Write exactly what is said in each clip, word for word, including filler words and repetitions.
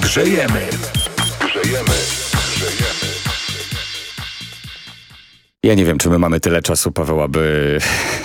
Grzejemy. Grzejemy. Ja nie wiem, czy my mamy tyle czasu, Paweł, aby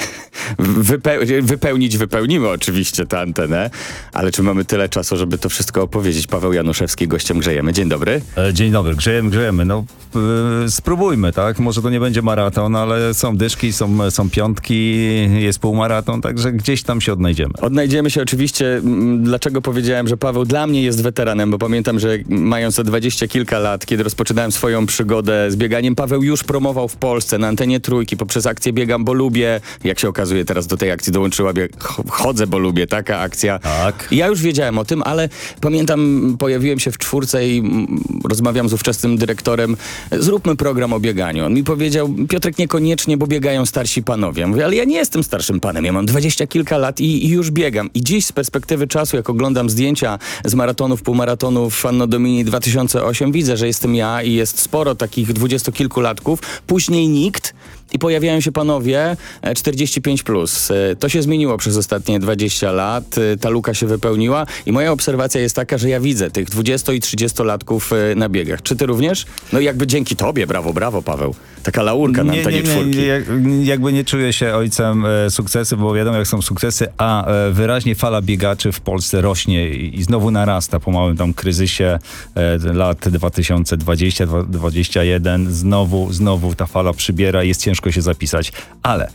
wypeł- wypełnić, wypełnimy oczywiście tę antenę, ale czy mamy tyle czasu, żeby to wszystko opowiedzieć? Paweł Januszewski, gościem Grzejemy. Dzień dobry. Dzień dobry, grzejemy, grzejemy. No yy, spróbujmy, tak? Może to nie będzie maraton, ale są dyszki, są, są piątki, jest półmaraton, także gdzieś tam się odnajdziemy. Odnajdziemy się oczywiście. Dlaczego powiedziałem, że Paweł dla mnie jest weteranem, bo pamiętam, że mając te dwadzieścia kilka lat, kiedy rozpoczynałem swoją przygodę z bieganiem, Paweł już promował w Polsce na antenie Trójki poprzez akcję Biegam, bo lubię. Jak się okazuje, teraz do tej akcji dołączyła bieg- Chodzę, bo lubię. Taka akcja. Tak. Ja już wiedziałem o tym, ale pamiętam, pojawiłem się w czwórce i mm, rozmawiam z ówczesnym dyrektorem. Zróbmy program o bieganiu. On mi powiedział, Piotrek, niekoniecznie, bo biegają starsi panowie. Mówię, ale ja nie jestem starszym panem. Ja mam dwadzieścia kilka lat i, i już biegam. I dziś z perspektywy czasu, jak oglądam zdjęcia z maratonów, półmaratonów Anno Domini dwa tysiące osiem, widzę, że jestem ja i jest sporo takich dwudziestokilkulatków. Później nikt. I pojawiają się panowie czterdzieści pięć plus. To się zmieniło przez ostatnie dwadzieścia lat. Ta luka się wypełniła i moja obserwacja jest taka, że ja widzę tych dwudziesto- i trzydziestolatków na biegach. Czy ty również? No i jakby dzięki tobie, brawo, brawo, Paweł. Taka laurka na antenie czwórki. Nie, jak, jakby nie czuję się ojcem e, sukcesy, bo wiadomo jak są sukcesy, a e, wyraźnie fala biegaczy w Polsce rośnie i, i znowu narasta po małym tam kryzysie e, lat dwa tysiące dwudziesty do dwa tysiące dwudziestego pierwszego. Znowu, znowu ta fala przybiera, jest ciężko się zapisać. Ale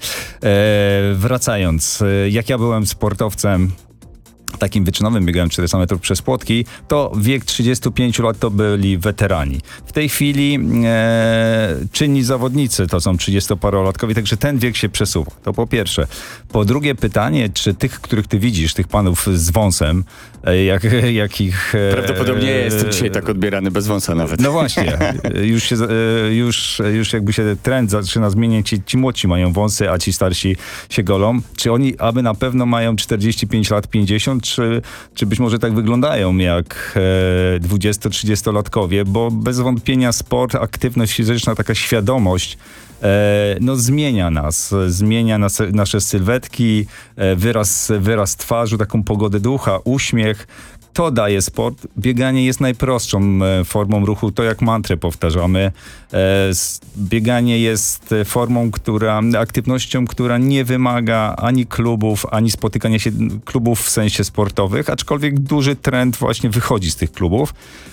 e, wracając, e, jak ja byłem sportowcem takim wyczynowym, biegałem czterysta metrów przez płotki, to wiek trzydziestu pięciu lat to byli weterani. W tej chwili e, czynni zawodnicy to są trzydziestoparolatkowie, także ten wiek się przesuwa. To po pierwsze. Po drugie pytanie, czy tych, których ty widzisz, tych panów z wąsem, e, jak, jakich... E, Prawdopodobnie ja jestem dzisiaj tak odbierany bez wąsa nawet. No właśnie. już, się, e, już, już jakby się trend zaczyna zmieniać. Ci, ci młodsi mają wąsy, a ci starsi się golą. Czy oni aby na pewno mają czterdzieści pięć lat, pięćdziesiąt, Czy, czy być może tak wyglądają jak e, dwudziesto-trzydziestolatkowie, bo bez wątpienia sport, aktywność fizyczna, taka świadomość e, no zmienia nas, zmienia nas, nasze sylwetki, e, wyraz, wyraz twarzy, taką pogodę ducha, uśmiech. To daje sport. Bieganie jest najprostszą e, formą ruchu. To jak mantrę powtarzamy. E, s, bieganie jest e, formą, która, aktywnością, która nie wymaga ani klubów, ani spotykania się klubów w sensie sportowych, aczkolwiek duży trend właśnie wychodzi z tych klubów.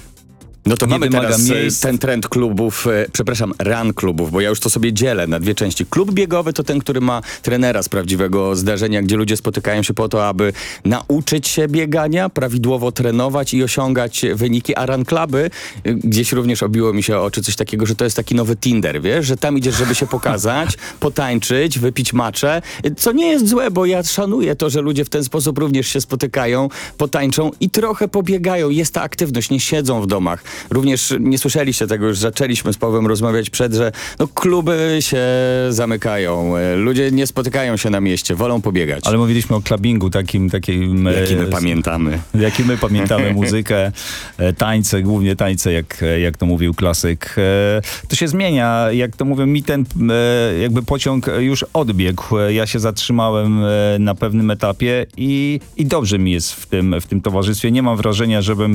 No to Nie mamy wymaga teraz miejsc. ten trend klubów, e, przepraszam, run klubów, bo ja już to sobie dzielę na dwie części. Klub biegowy to ten, który ma trenera z prawdziwego zdarzenia, gdzie ludzie spotykają się po to, aby nauczyć się biegania, prawidłowo trenować i osiągać wyniki, a run cluby, e, gdzieś również obiło mi się o oczy coś takiego, że to jest taki nowy Tinder, wiesz, że tam idziesz, żeby się pokazać, potańczyć, wypić maczę, co nie jest złe, bo ja szanuję to, że ludzie w ten sposób również się spotykają, potańczą i trochę pobiegają. Jest ta aktywność, nie siedzą w domach. Również nie słyszeliście tego, już zaczęliśmy z Pawłem rozmawiać przed, że no, kluby się zamykają. Ludzie nie spotykają się na mieście, wolą pobiegać. Ale mówiliśmy o clubbingu takim, takim... Jaki my e, pamiętamy. Jaki my pamiętamy muzykę, e, tańce, głównie tańce, jak, jak to mówił klasyk. E, to się zmienia, jak to mówią, mi ten e, jakby pociąg już odbiegł. Ja się zatrzymałem e, na pewnym etapie i, i dobrze mi jest w tym, w tym towarzystwie. Nie mam wrażenia, żebym